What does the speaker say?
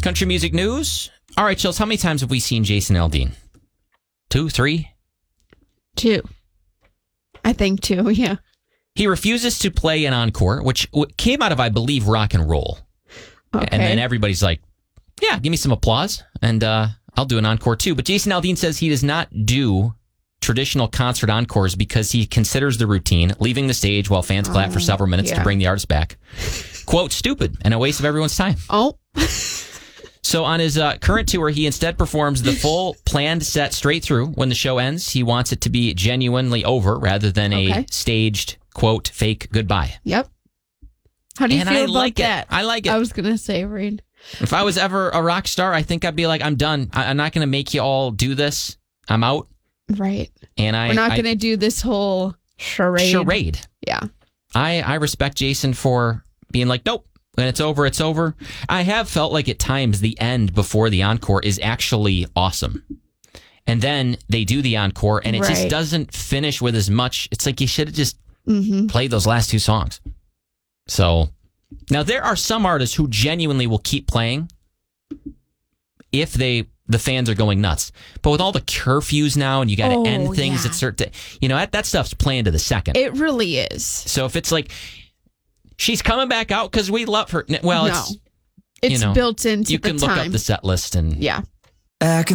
Country music news. All right, Chills, how many times have we seen Jason Aldean? 2, 3? 2. I think 2, yeah. He refuses to play an encore, which came out of, I believe, rock and roll. Okay. And then everybody's like, yeah, give me some applause, and I'll do an encore too. But Jason Aldean says he does not do traditional concert encores because he considers the routine, leaving the stage while fans clap for several minutes to bring the artist back, quote, stupid and a waste of everyone's time. Oh. So on his current tour, he instead performs the full planned set straight through. When the show ends, he wants it to be genuinely over rather than a staged, quote, fake goodbye. Yep. How do you feel about that? I like it. I was going to say, Reed. If I was ever a rock star, I think I'd be like, I'm done. I'm not going to make you all do this. I'm out. Right. And we're not going to do this whole charade. Yeah. I respect Jason for being like, nope. When it's over, it's over. I have felt like at times the end before the encore is actually awesome. And then they do the encore and it just doesn't finish with as much. It's like you should have just played those last 2 songs. So now there are some artists who genuinely will keep playing if the fans are going nuts. But with all the curfews now and you got to end things at certain, that stuff's playing to the second. It really is. So if it's like, she's coming back out because we love her. Well, it's built into the time. You can look up the set list and... Yeah.